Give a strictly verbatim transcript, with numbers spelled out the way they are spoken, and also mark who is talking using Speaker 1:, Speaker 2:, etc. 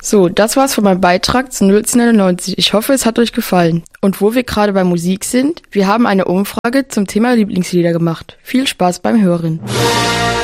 Speaker 1: So, das war's von meinem Beitrag zu null neunundneunzig. Ich hoffe, es hat euch gefallen. Und wo wir gerade bei Musik sind, wir haben eine Umfrage zum Thema Lieblingslieder gemacht. Viel Spaß beim Hören.